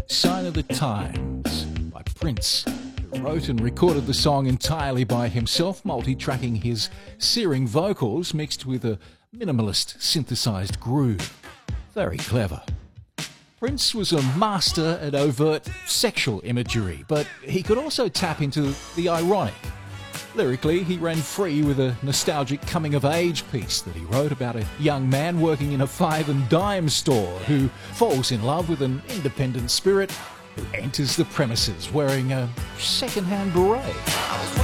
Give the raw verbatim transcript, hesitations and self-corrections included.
Sign of the Times by Prince, who wrote and recorded the song entirely by himself, multi-tracking his searing vocals mixed with a minimalist synthesized groove. Very clever. Prince was a master at overt sexual imagery, but he could also tap into the ironic. Lyrically, he ran free with a nostalgic coming-of-age piece that he wrote about a young man working in a five and dime store who falls in love with an independent spirit who enters the premises wearing a second-hand beret.